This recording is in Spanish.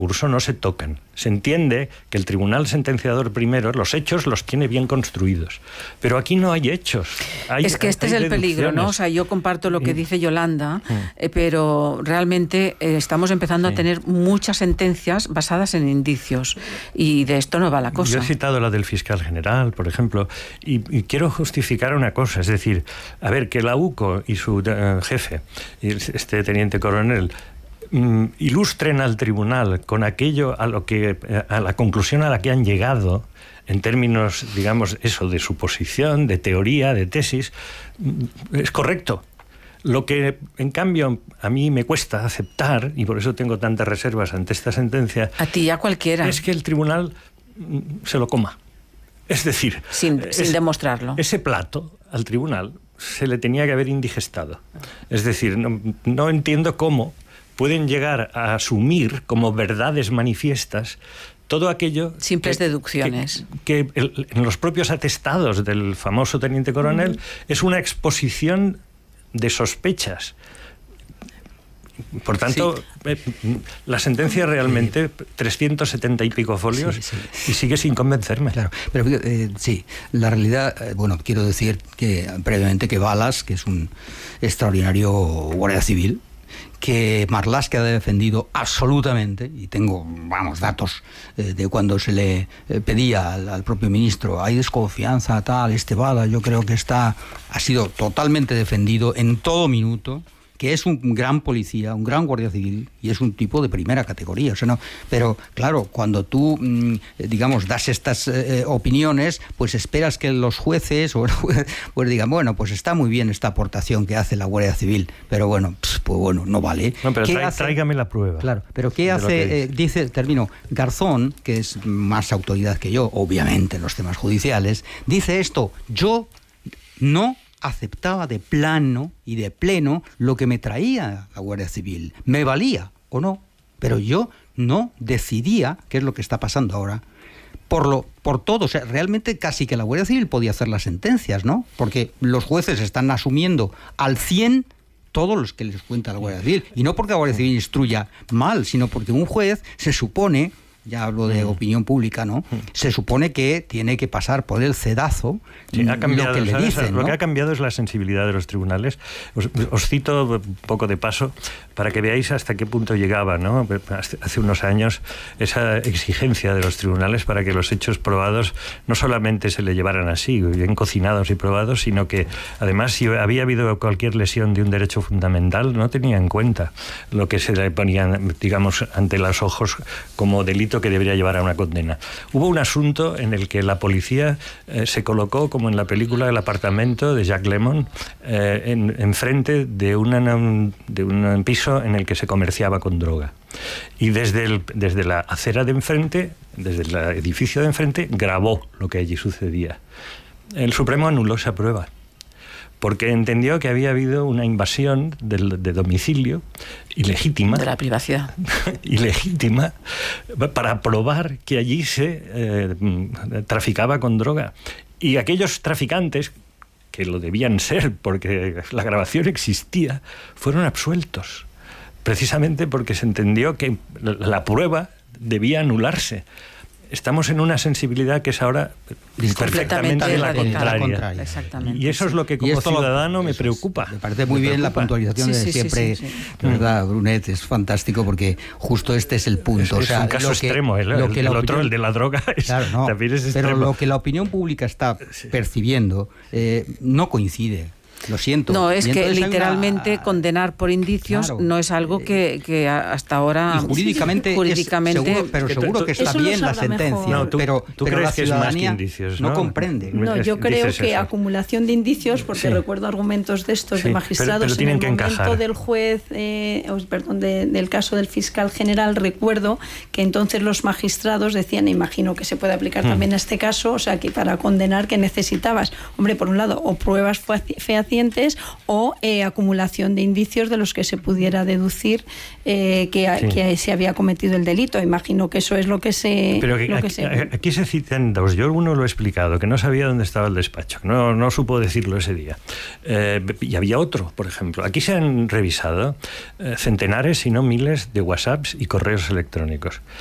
recurso no se tocan. Se entiende que el tribunal sentenciador primero los hechos los tiene bien construidos. Pero aquí no hay hechos. Es que este es el peligro, ¿no? O sea, yo comparto lo que dice Yolanda, pero realmente estamos empezando a tener muchas sentencias basadas en indicios y de esto no va la cosa. Yo he citado la del fiscal general, por ejemplo, y quiero justificar una cosa. Es decir, a ver, que la UCO y su jefe, este teniente coronel, ilustren al tribunal con aquello a la conclusión a la que han llegado en términos, digamos, eso, de suposición, de teoría, de tesis, es correcto. Lo que, en cambio, a mí me cuesta aceptar, y por eso tengo tantas reservas ante esta sentencia, a ti ya cualquiera, es que el tribunal se lo coma. Es decir, sin demostrarlo. Ese plato al tribunal se le tenía que haber indigestado. Es decir, no entiendo cómo pueden llegar a asumir como verdades manifiestas todo aquello... Simples deducciones. Que en los propios atestados del famoso teniente coronel es una exposición de sospechas. Por tanto, la sentencia realmente 370 y pico folios y sigue sin convencerme. Claro, pero sí, la realidad, bueno, quiero decir que previamente que Balas, que es un extraordinario guardia civil, que Marlaska ha defendido absolutamente, y tengo, datos de cuando se le pedía al propio ministro, hay desconfianza, tal, Bala, yo creo que ha sido totalmente defendido en todo minuto, que es un gran policía, un gran guardia civil, y es un tipo de primera categoría. O sea, no, pero claro, cuando tú, digamos, das estas opiniones, pues esperas que los jueces pues digan, bueno, pues está muy bien esta aportación que hace la Guardia Civil, pero bueno, no vale. No, pero tráigame la prueba. Claro, pero ¿qué hace? Termino, Garzón, que es más autoridad que yo, obviamente, en los temas judiciales, dice esto: yo no aceptaba de plano y de pleno lo que me traía la Guardia Civil. Me valía o no, pero yo no decidía, qué es lo que está pasando ahora, por todo. O sea, realmente casi que la Guardia Civil podía hacer las sentencias, ¿no? Porque los jueces están asumiendo al 100 todos los que les cuenta la Guardia Civil. Y no porque la Guardia Civil instruya mal, sino porque un juez se supone, ya hablo de opinión pública, ¿no? Se supone que tiene que pasar por el cedazo ha cambiado, lo que le dicen, ¿no? Lo que ha cambiado es la sensibilidad de los tribunales. Os cito un poco de paso para que veáis hasta qué punto llegaba, ¿no? Hace unos años esa exigencia de los tribunales para que los hechos probados no solamente se le llevaran así, bien cocinados y probados, sino que además si había habido cualquier lesión de un derecho fundamental no tenía en cuenta lo que se le ponía, digamos, ante los ojos como delito que debería llevar a una condena. Hubo un asunto en el que la policía se colocó, como en la película El apartamento de Jack Lemmon, enfrente de un piso en el que se comerciaba con droga. Y desde la acera de enfrente, desde el edificio de enfrente, grabó lo que allí sucedía. El Supremo anuló esa prueba, porque entendió que había habido una invasión de domicilio ilegítima. De la privacidad. Ilegítima, para probar que allí se traficaba con droga. Y aquellos traficantes, que lo debían ser porque la grabación existía, fueron absueltos. Precisamente porque se entendió que la prueba debía anularse. Estamos en una sensibilidad que es ahora perfectamente la contraria. Exactamente. Y eso es lo que como ciudadano me preocupa. Me parece muy bien la puntualización de siempre. Sí. De verdad, Brunet, es fantástico porque justo este es el punto. Es un caso extremo. El otro, el de la droga, también es extremo. Pero lo que la opinión pública está percibiendo no coincide. Lo siento. No, es que literalmente condenar por indicios no es algo que hasta ahora... Y jurídicamente seguro que está bien la sentencia. No, pero crees que es más que indicios, no comprende. No, yo creo que acumulación de indicios, porque recuerdo argumentos de estos de magistrados pero en el momento encajar. Del juez, del caso del fiscal general, recuerdo que entonces los magistrados decían, imagino que se puede aplicar también a este caso, o sea, que para condenar que necesitabas, hombre, por un lado, o pruebas fehacientes fehacientes o acumulación de indicios de los que se pudiera deducir que se había cometido el delito. Imagino que eso es lo que se... Pero aquí se citan dos. Yo uno lo he explicado, que no sabía dónde estaba el despacho, no supo decirlo ese día. Y había otro, por ejemplo. Aquí se han revisado centenares, si no miles, de WhatsApps y correos electrónicos.